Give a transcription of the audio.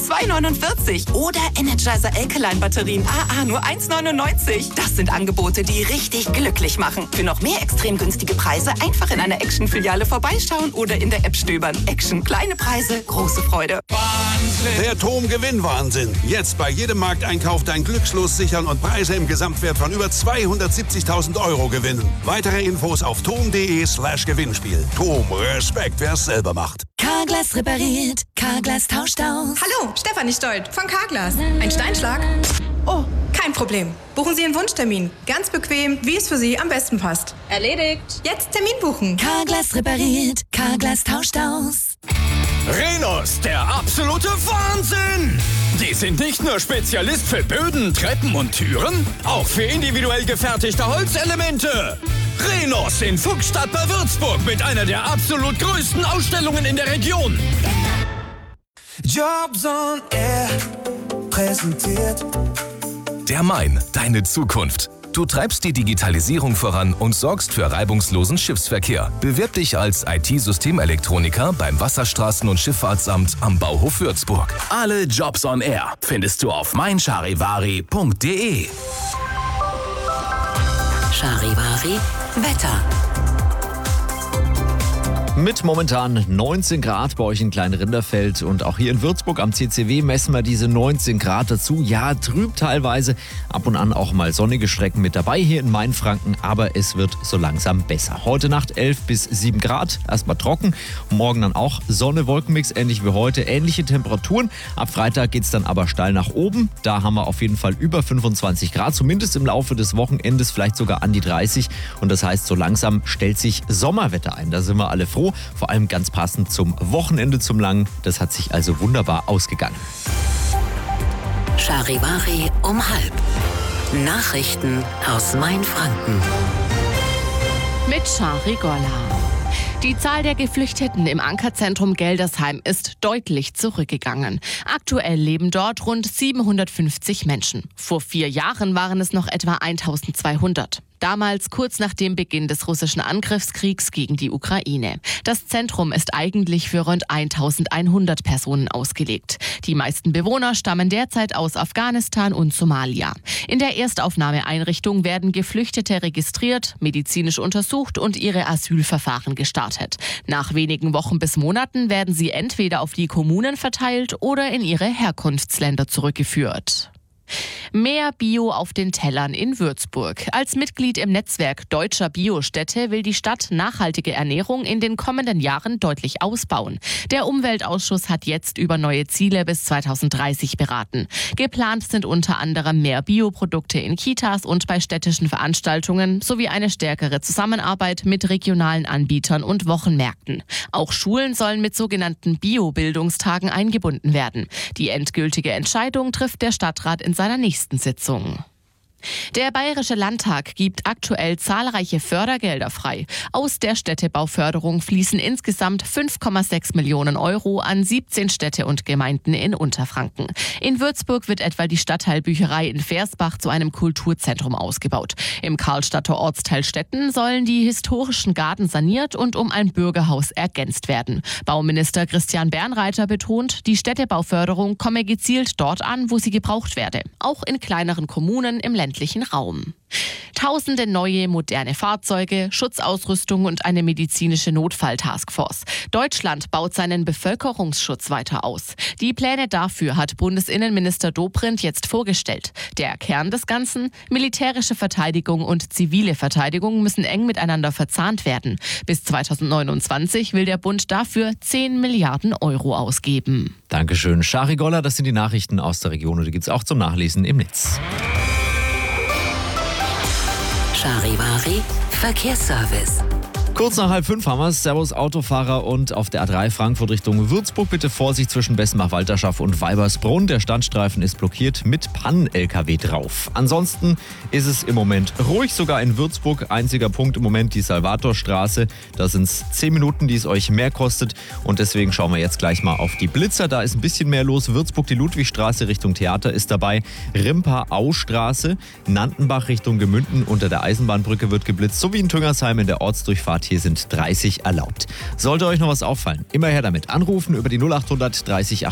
2,49. Oder Energizer Alkaline-Batterien AA nur 1,99. Das sind Angebote, die richtig glücklich machen. Für noch mehr extrem günstige Preise einfach in einer Action-Filiale vorbeischauen oder in der App stöbern. Action, kleine Preise, große Freude. Wahnsinn! Der TOM-Gewinnwahnsinn. Jetzt bei jedem Markteinkauf dein Glückslos sichern und Preise im Gesamtwert von über 270.000 € gewinnen. Weitere Infos auf tom.de/Gewinnspiel. TOM, Respekt, wer es selber macht. Carglass repariert, Carglass tauscht aus. Hallo, Stefanie Stolt von Carglass. Ein Steinschlag? Oh, kein Problem. Buchen Sie Ihren Wunschtermin. Ganz bequem, wie es für Sie am besten passt. Erledigt. Jetzt Termin buchen. Carglass repariert, Carglass tauscht aus. Rhenus, der absolute Wahnsinn! Die sind nicht nur Spezialist für Böden, Treppen und Türen, auch für individuell gefertigte Holzelemente. Rhenus in Fuchsstadt bei Würzburg mit einer der absolut größten Ausstellungen in der Region. Jobs on Air präsentiert Der Main, deine Zukunft. Du treibst die Digitalisierung voran und sorgst für reibungslosen Schiffsverkehr. Bewirb dich als IT-Systemelektroniker beim Wasserstraßen- und Schifffahrtsamt am Bauhof Würzburg. Alle Jobs on Air findest du auf meincharivari.de. Charivari Wetter. Mit momentan 19 Grad bei euch in Kleinrinderfeld und auch hier in Würzburg am CCW messen wir diese 19 Grad dazu. Ja, trüb teilweise, ab und an auch mal sonnige Strecken mit dabei hier in Mainfranken, aber es wird so langsam besser. Heute Nacht 11 bis 7 Grad, erstmal trocken. Morgen dann auch Sonne, Wolkenmix, ähnlich wie heute, ähnliche Temperaturen. Ab Freitag geht es dann aber steil nach oben. Da haben wir auf jeden Fall über 25 Grad, zumindest im Laufe des Wochenendes vielleicht sogar an die 30. Und das heißt, so langsam stellt sich Sommerwetter ein. Da sind wir alle froh. Vor allem ganz passend zum Wochenende, zum Langen. Das hat sich also wunderbar ausgegangen. Charivari um 12. Nachrichten aus Mainfranken. Mit Shari Golla. Die Zahl der Geflüchteten im Ankerzentrum Geldersheim ist deutlich zurückgegangen. Aktuell leben dort rund 750 Menschen. Vor 4 Jahren waren es noch etwa 1200. Damals kurz nach dem Beginn des russischen Angriffskriegs gegen die Ukraine. Das Zentrum ist eigentlich für rund 1100 Personen ausgelegt. Die meisten Bewohner stammen derzeit aus Afghanistan und Somalia. In der Erstaufnahmeeinrichtung werden Geflüchtete registriert, medizinisch untersucht und ihre Asylverfahren gestartet. Nach wenigen Wochen bis Monaten werden sie entweder auf die Kommunen verteilt oder in ihre Herkunftsländer zurückgeführt. Mehr Bio auf den Tellern in Würzburg. Als Mitglied im Netzwerk Deutscher Biostädte will die Stadt nachhaltige Ernährung in den kommenden Jahren deutlich ausbauen. Der Umweltausschuss hat jetzt über neue Ziele bis 2030 beraten. Geplant sind unter anderem mehr Bioprodukte in Kitas und bei städtischen Veranstaltungen sowie eine stärkere Zusammenarbeit mit regionalen Anbietern und Wochenmärkten. Auch Schulen sollen mit sogenannten Bio-Bildungstagen eingebunden werden. Die endgültige Entscheidung trifft der Stadtrat in seiner nächsten Sitzung. Der Bayerische Landtag gibt aktuell zahlreiche Fördergelder frei. Aus der Städtebauförderung fließen insgesamt 5,6 Millionen € an 17 Städte und Gemeinden in Unterfranken. In Würzburg wird etwa die Stadtteilbücherei in Versbach zu einem Kulturzentrum ausgebaut. Im Karlstadter Ortsteil Stetten sollen die historischen Garten saniert und um ein Bürgerhaus ergänzt werden. Bauminister Christian Bernreiter betont, die Städtebauförderung komme gezielt dort an, wo sie gebraucht werde. Auch in kleineren Kommunen im ländlichen Raum. Tausende neue, moderne Fahrzeuge, Schutzausrüstung und eine medizinische Notfall-Taskforce. Deutschland baut seinen Bevölkerungsschutz weiter aus. Die Pläne dafür hat Bundesinnenminister Dobrindt jetzt vorgestellt. Der Kern des Ganzen: militärische Verteidigung und zivile Verteidigung müssen eng miteinander verzahnt werden. Bis 2029 will der Bund dafür 10 Milliarden € ausgeben. Dankeschön, Shari Golla. Das sind die Nachrichten aus der Region und die gibt es auch zum Nachlesen im Netz. Charivari Verkehrsservice. Kurz nach 4:30 haben wir es. Servus Autofahrer, und auf der A3 Frankfurt Richtung Würzburg bitte Vorsicht zwischen Bessenbach-Walterschaft und Weibersbrunn. Der Standstreifen ist blockiert mit Pannen-LKW drauf. Ansonsten ist es im Moment ruhig, sogar in Würzburg. Einziger Punkt im Moment die Salvatorstraße. Da sind es 10 Minuten, die es euch mehr kostet. Und deswegen schauen wir jetzt gleich mal auf die Blitzer. Da ist ein bisschen mehr los. Würzburg, die Ludwigstraße Richtung Theater ist dabei. Rimpa-Au-Straße, Nantenbach Richtung Gemünden unter der Eisenbahnbrücke wird geblitzt. Sowie in Tüngersheim in der Ortsdurchfahrt. Hier sind 30 erlaubt. Sollte euch noch was auffallen, immer her damit. Anrufen über die 0800 30